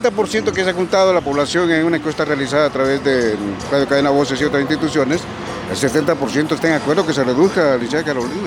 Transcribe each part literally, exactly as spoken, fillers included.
El setenta por ciento que se ha juntado la población en una encuesta realizada a través de Radio Cadena Voces y otras instituciones, el setenta por ciento está en acuerdo que se reduzca, licenciada Carolina.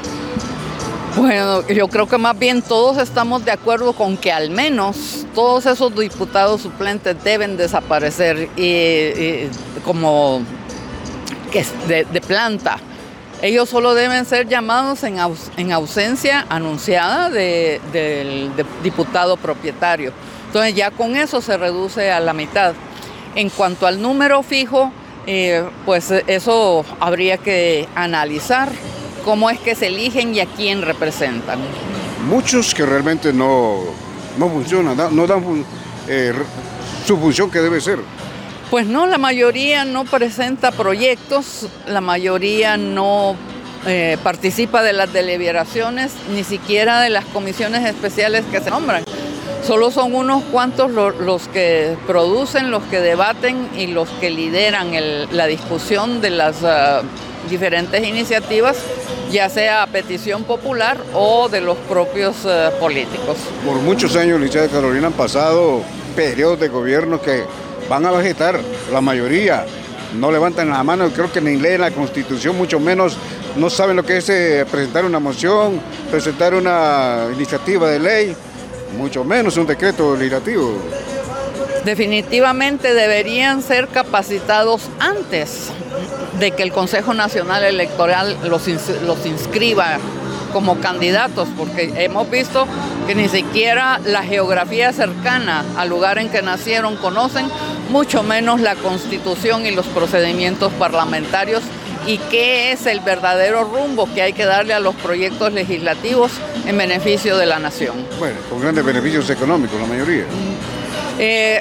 Bueno, yo creo que más bien todos estamos de acuerdo con que al menos todos esos diputados suplentes deben desaparecer y, y como que de, de planta. Ellos solo deben ser llamados en, aus, en ausencia anunciada de, del de diputado propietario. Entonces ya con eso se reduce a la mitad. En cuanto al número fijo, eh, pues eso habría que analizar cómo es que se eligen y a quién representan. Muchos que realmente no, no funcionan, no dan eh, su función que debe ser. Pues no, la mayoría no presenta proyectos, la mayoría no eh, participa de las deliberaciones, ni siquiera de las comisiones especiales que se nombran. Solo son unos cuantos los, los que producen, los que debaten y los que lideran el, la discusión de las uh, diferentes iniciativas, ya sea a petición popular o de los propios uh, políticos. Por muchos años, licenciada Carolina, han pasado periodos de gobierno que van a vegetar, la mayoría no levantan la mano, creo que ni leen la Constitución, mucho menos no saben lo que es eh, presentar una moción, presentar una iniciativa de ley, mucho menos un decreto legislativo. Definitivamente deberían ser capacitados antes de que el Consejo Nacional Electoral los, ins los inscriba como candidatos, porque hemos visto que ni siquiera la geografía cercana al lugar en que nacieron conocen, mucho menos la Constitución y los procedimientos parlamentarios y qué es el verdadero rumbo que hay que darle a los proyectos legislativos en beneficio de la nación. Bueno, con grandes beneficios económicos, la mayoría. Eh,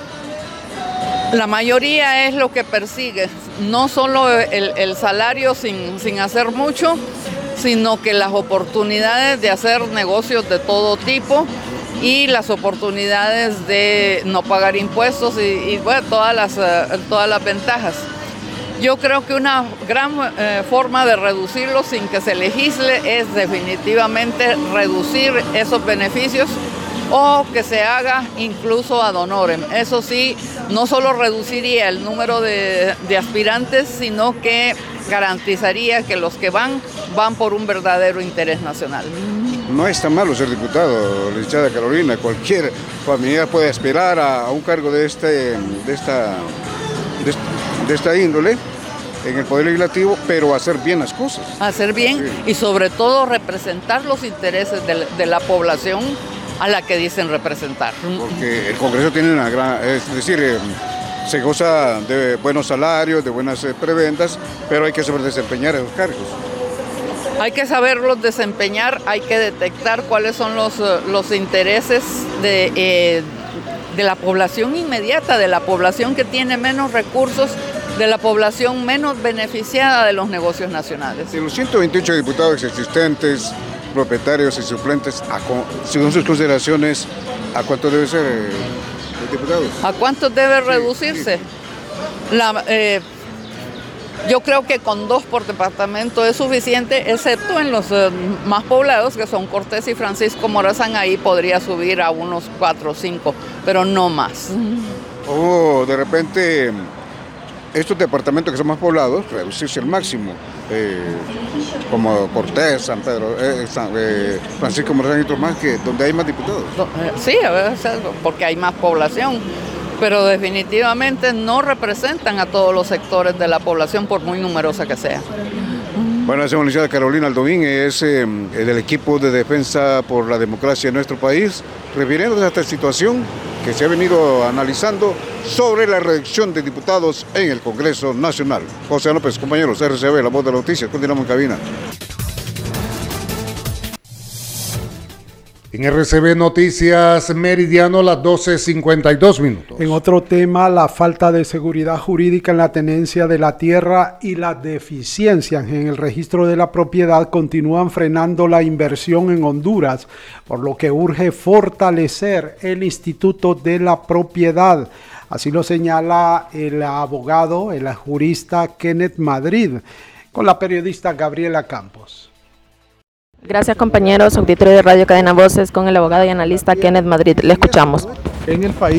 la mayoría es lo que persigue, no solo el, el salario sin, sin hacer mucho, sino que las oportunidades de hacer negocios de todo tipo y las oportunidades de no pagar impuestos y, y bueno, todas las, uh, todas las ventajas. Yo creo que una gran eh, forma de reducirlo sin que se legisle es definitivamente reducir esos beneficios o que se haga incluso ad honorem. Eso sí, no solo reduciría el número de, de aspirantes, sino que garantizaría que los que van, van por un verdadero interés nacional. No es tan malo ser diputado, licenciada Carolina. Cualquier familiar puede aspirar a, a un cargo de, este, de, esta, de, de esta índole en el Poder Legislativo, pero hacer bien las cosas. Hacer bien, sí. Y sobre todo representar los intereses de, de la población a la que dicen representar. Porque el Congreso tiene una gran, es decir, eh, se goza de buenos salarios, de buenas eh, prebendas, pero hay que saber desempeñar esos cargos. Hay que saberlos desempeñar, hay que detectar cuáles son los, los intereses de, eh, de la población inmediata, de la población que tiene menos recursos, de la población menos beneficiada de los negocios nacionales. De los ciento veintiocho diputados existentes, propietarios y suplentes, según sus consideraciones, ¿a cuánto debe ser eh, los diputados? ¿A cuánto debe reducirse? Sí, sí. La, eh, yo creo que con dos por departamento es suficiente, excepto en los eh, más poblados, que son Cortés y Francisco Morazán, ahí podría subir a unos cuatro o cinco, pero no más. O de repente, estos departamentos que son más poblados, reducirse al máximo. Eh, como Cortés, San Pedro, eh, San, eh, Francisco Morazán y otros más, que donde hay más diputados. Sí, a veces porque hay más población, pero definitivamente no representan a todos los sectores de la población por muy numerosa que sea. Bueno, la licenciada Carolina Aldovín es eh, del equipo de defensa por la democracia en nuestro país, refiriéndose a esta situación que se ha venido analizando sobre la reducción de diputados en el Congreso Nacional. José López, compañeros, R C B, La Voz de la Noticia, continuamos en cabina. En R C B Noticias Meridiano, las doce cincuenta y dos minutos. En otro tema, la falta de seguridad jurídica en la tenencia de la tierra y las deficiencias en el registro de la propiedad continúan frenando la inversión en Honduras, por lo que urge fortalecer el Instituto de la Propiedad. Así lo señala el abogado, el jurista Kenneth Madrid, con la periodista Gabriela Campos. Gracias, compañeros, auditorio de Radio Cadena Voces, con el abogado y analista Kenneth Madrid. Le escuchamos. en el país.